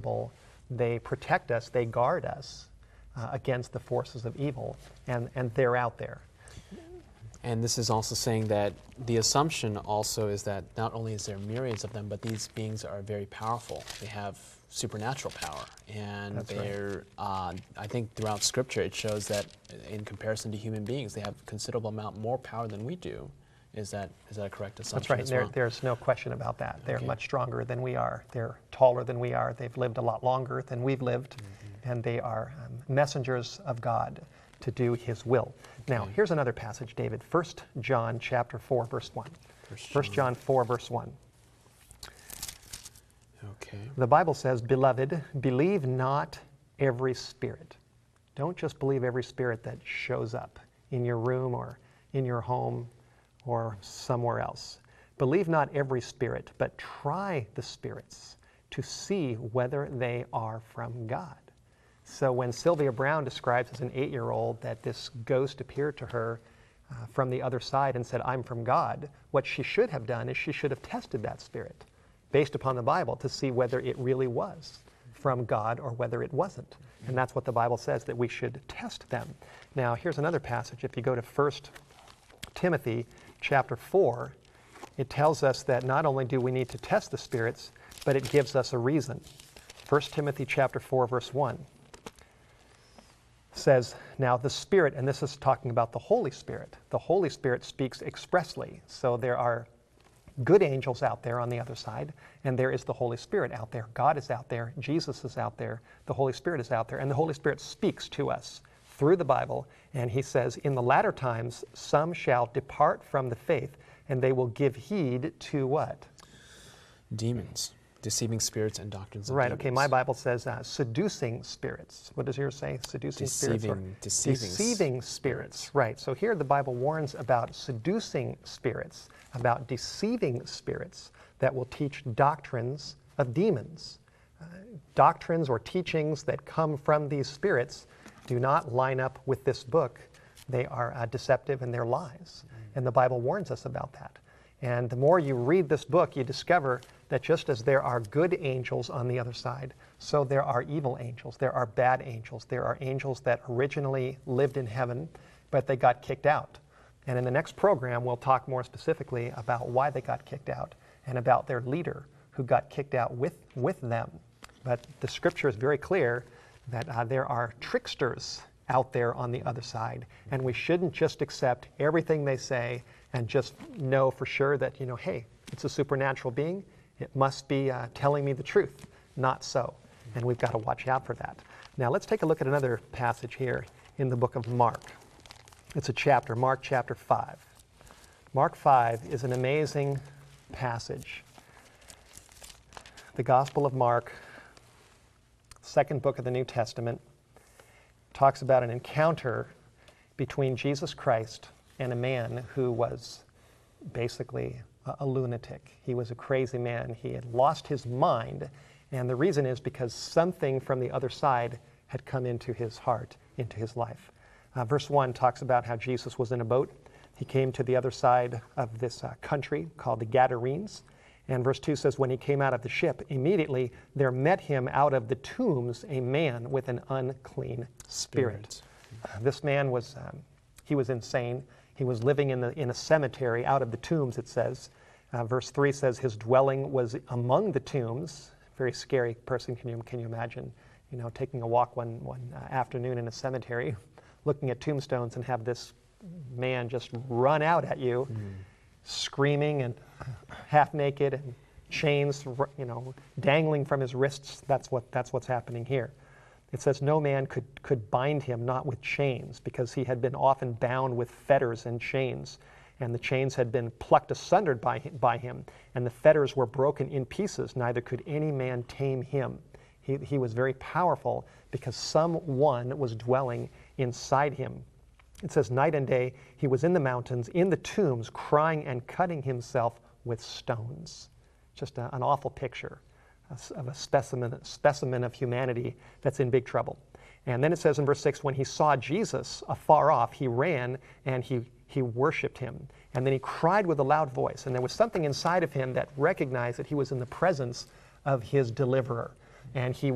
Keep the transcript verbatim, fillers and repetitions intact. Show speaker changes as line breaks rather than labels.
invisible. They protect us, they guard us uh, against the forces of evil, and, and they're out there.
And this is also saying that the assumption also is that not only is there myriads of them, but these beings are very powerful. They have supernatural power. And
That's
they're, right. uh, I think throughout Scripture it shows that in comparison to human beings, they have a considerable amount more power than we do. Is that, is that a correct assumption?
That's right.
As
There,
well?
There's no question about that. They're
Okay.
much stronger than we are. They're taller than we are. They've lived a lot longer than we've lived. Mm-hmm. And they are um, messengers of God to do His will. Okay. Now, here's another passage, David. First John chapter four, verse one. First John four, verse one.
Okay.
The Bible says, "Beloved, believe not every spirit." Don't just believe every spirit that shows up in your room or in your home or somewhere else. "Believe not every spirit, but try the spirits to see whether they are from God." So when Sylvia Brown describes as an eight-year-old that this ghost appeared to her uh, from the other side and said, "I'm from God," what she should have done is she should have tested that spirit based upon the Bible to see whether it really was from God or whether it wasn't. And that's what the Bible says, that we should test them. Now, here's another passage. If you go to First Timothy chapter four, it tells us that not only do we need to test the spirits, but it gives us a reason. First Timothy chapter four, verse one says, "Now the Spirit," and this is talking about the Holy Spirit, the Holy Spirit speaks expressly. So there are good angels out there on the other side, and there is the Holy Spirit out there. God is out there, Jesus is out there, the Holy Spirit is out there, and the Holy Spirit speaks to us through the Bible, and he says, "In the latter times some shall depart from the faith, and they will give heed to" what?
Demons. Deceiving spirits and doctrines of
Right,
demons.
okay, my Bible says uh, seducing spirits. What does yours say? Seducing
Deceiving,
spirits? Or
deceiving,
deceiving spirits. spirits. Right, so here the Bible warns about seducing spirits, about deceiving spirits that will teach doctrines of demons. Uh, doctrines or teachings that come from these spirits do not line up with this book. They are uh, deceptive and they're lies. Mm-hmm. And the Bible warns us about that. And the more you read this book, you discover that just as there are good angels on the other side, so there are evil angels. There are bad angels. There are angels that originally lived in heaven, but they got kicked out. And in the next program, we'll talk more specifically about why they got kicked out and about their leader who got kicked out with, with them. But the Scripture is very clear that uh, there are tricksters out there on the other side, and we shouldn't just accept everything they say and just know for sure that, you know, hey, it's a supernatural being. It must be uh, telling me the truth. Not so. And we've got to watch out for that. Now let's take a look at another passage here in the book of Mark. It's a chapter, Mark chapter five. Mark five is an amazing passage. The Gospel of Mark, second book of the New Testament, talks about an encounter between Jesus Christ and a man who was basically a, a lunatic. He was a crazy man. He had lost his mind, and the reason is because something from the other side had come into his heart, into his life. Uh, verse one talks about how Jesus was in a boat. He came to the other side of this uh, country called the Gadarenes. And verse two says, when he came out of the ship, immediately there met him out of the tombs a man with an unclean spirit. spirit. Uh, this man was, um, he was insane. He was living in, the, in a cemetery out of the tombs, it says. Uh, verse three says his dwelling was among the tombs. Very scary person, can you, can you imagine? You know, taking a walk one, one uh, afternoon in a cemetery, looking at tombstones and have this man just run out at you, mm. screaming and half naked and chains, you know, dangling from his wrists. That's what that's what's happening here. It says no man could could bind him, not with chains, because he had been often bound with fetters and chains, and the chains had been plucked asunder by by him, and the fetters were broken in pieces. Neither could any man tame him. He he was very powerful because someone was dwelling inside him. It says night and day he was in the mountains, in the tombs, crying and cutting himself with stones. Just a, an awful picture of a specimen, specimen of humanity that's in big trouble. And then it says in verse six, when he saw Jesus afar off, he ran and he, he worshiped him. And then he cried with a loud voice. And there was something inside of him that recognized that he was in the presence of his deliverer. And he